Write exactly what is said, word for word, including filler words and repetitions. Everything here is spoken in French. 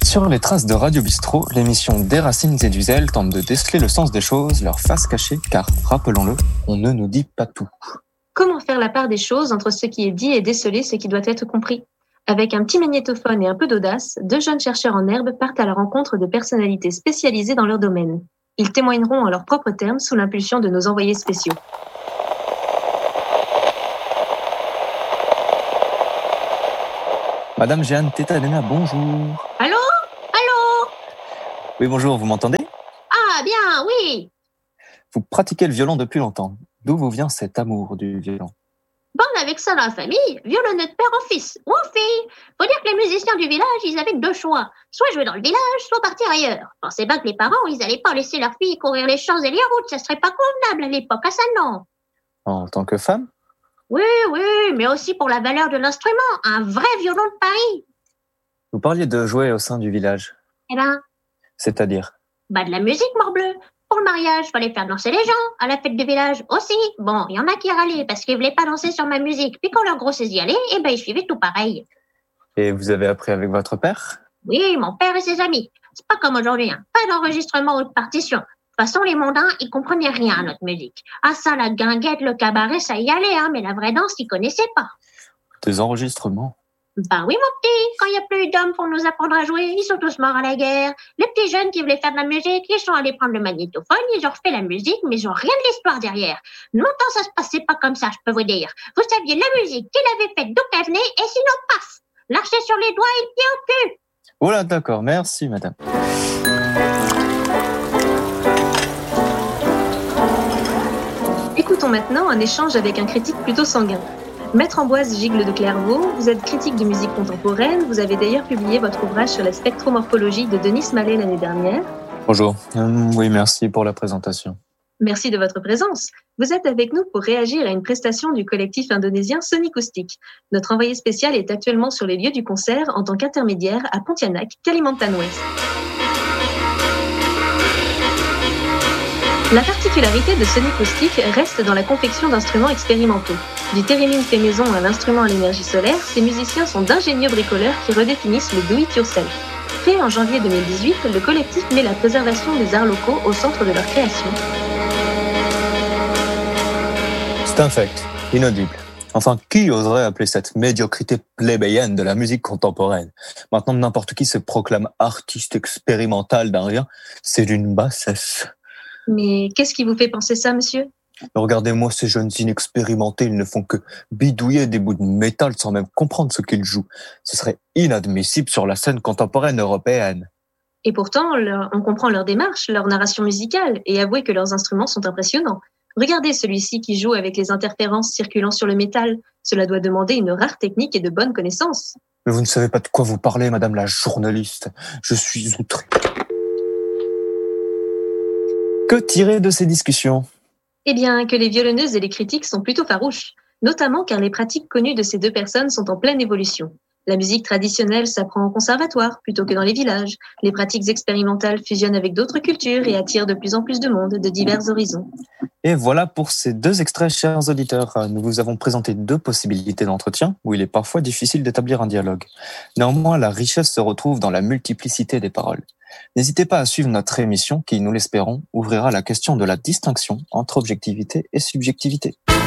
Sur les traces de Radio Bistrot, l'émission Des Racines et du Zèle tente de déceler le sens des choses, leur face cachée, car, rappelons-le, on ne nous dit pas tout. Comment faire la part des choses entre ce qui est dit et déceler ce qui doit être compris ? Avec un petit magnétophone et un peu d'audace, deux jeunes chercheurs en herbe partent à la rencontre de personnalités spécialisées dans leur domaine. Ils témoigneront en leurs propres termes sous l'impulsion de nos envoyés spéciaux. Madame Jeanne Tétadena, bonjour. Allô ? Allô ? Oui, bonjour, vous m'entendez ? Ah, bien, oui. Vous pratiquez le violon depuis longtemps. D'où vous vient cet amour du violon ? Bon, avec ça dans la famille, violonneux de père en fils ou en fille. Faut dire que les musiciens du village, ils avaient deux choix. Soit jouer dans le village, soit partir ailleurs. Pensez bien que les parents, ils allaient pas laisser leurs filles courir les champs et les routes. Ça serait pas convenable à l'époque, à ça non. En tant que femme ? Oui, oui, mais aussi pour la valeur de l'instrument. Un vrai violon de Paris. Vous parliez de jouer au sein du village. Eh ben, C'est-à-dire ? bah de la musique, morbleu. Pour le mariage, fallait faire danser les gens. À la fête du village aussi. Bon, il y en a qui râlaient parce qu'ils voulaient pas danser sur ma musique. Puis quand leur grossesse y allait, eh ben ils suivaient tout pareil. Et vous avez appris avec votre père ? Oui, mon père et ses amis. C'est pas comme aujourd'hui, hein. Pas d'enregistrement ou de partition. De toute façon, les mondains, ils comprenaient rien à notre musique. Ah ça, la guinguette, le cabaret, ça y allait, hein, mais la vraie danse, ils connaissaient pas. Des enregistrements ? Ben oui, mon petit, quand il n'y a plus d'hommes pour nous apprendre à jouer, ils sont tous morts à la guerre. Les petits jeunes qui voulaient faire de la musique, ils sont allés prendre le magnétophone, ils ont refait la musique, mais ils ont rien de l'histoire derrière. Longtemps, ça se passait pas comme ça, je peux vous dire. Vous saviez la musique, qui l'avait faite, d'où qu'elle venait, et sinon, paf, l'archer sur les doigts et le pied au cul. Voilà, d'accord, merci madame. Écoutons maintenant un échange avec un critique plutôt sanguin. Maître Ambroise Gigle de Clairvaux, vous êtes critique de musique contemporaine, vous avez d'ailleurs publié votre ouvrage sur la spectromorphologie de Denis Mallet l'année dernière. Bonjour, euh, oui merci pour la présentation. Merci de votre présence. Vous êtes avec nous pour réagir à une prestation du collectif indonésien Sonicoustic. Notre envoyé spécial est actuellement sur les lieux du concert en tant qu'intermédiaire à Pontianak, Kalimantan Ouest. La particularité de Sonicoustic reste dans la confection d'instruments expérimentaux. Du thérémine fait maison à l'instrument à l'énergie solaire, ces musiciens sont d'ingénieux bricoleurs qui redéfinissent le do-it-yourself. Créé en janvier deux mille dix-huit, le collectif met la préservation des arts locaux au centre de leur création. C'est un fait, inaudible. Enfin, qui oserait appeler cette médiocrité plébéienne de la musique contemporaine ? Maintenant, n'importe qui se proclame artiste expérimental d'un rien, c'est d'une bassesse. Mais qu'est-ce qui vous fait penser ça, monsieur ? Regardez-moi ces jeunes inexpérimentés, ils ne font que bidouiller des bouts de métal sans même comprendre ce qu'ils jouent. Ce serait inadmissible sur la scène contemporaine européenne. Et pourtant, leur, on comprend leur démarche, leur narration musicale, et avouez que leurs instruments sont impressionnants. Regardez celui-ci qui joue avec les interférences circulant sur le métal. Cela doit demander une rare technique et de bonnes connaissances. Mais vous ne savez pas de quoi vous parlez, madame la journaliste. Je suis outré. Que tirer de ces discussions ? Eh bien, que les violonneuses et les critiques sont plutôt farouches, notamment car les pratiques connues de ces deux personnes sont en pleine évolution. La musique traditionnelle s'apprend au conservatoire plutôt que dans les villages. Les pratiques expérimentales fusionnent avec d'autres cultures et attirent de plus en plus de monde de divers horizons. Et voilà pour ces deux extraits, chers auditeurs. Nous vous avons présenté deux possibilités d'entretien où il est parfois difficile d'établir un dialogue. Néanmoins, la richesse se retrouve dans la multiplicité des paroles. N'hésitez pas à suivre notre émission qui, nous l'espérons, ouvrira la question de la distinction entre objectivité et subjectivité.